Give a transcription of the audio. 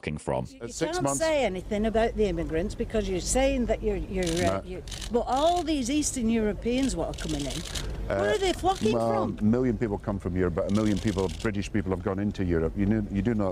flocking from. You can't say anything about the immigrants because you're saying that but all these Eastern Europeans what are coming in, where are they flocking from? A million people come from Europe, but a million people, British people, have gone into Europe. You do not